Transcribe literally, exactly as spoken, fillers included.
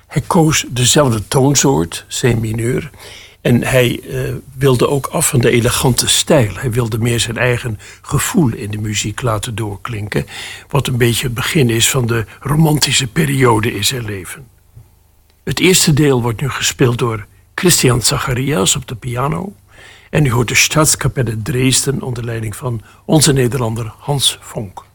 Hij koos dezelfde toonsoort, C-mineur. En hij uh, wilde ook af van de elegante stijl. Hij wilde meer zijn eigen gevoel in de muziek laten doorklinken. Wat een beetje het begin is van de romantische periode in zijn leven. Het eerste deel wordt nu gespeeld door Christian Zacharias op de piano. En u hoort de Staatskapelle Dresden onder leiding van onze Nederlander Hans Vonk.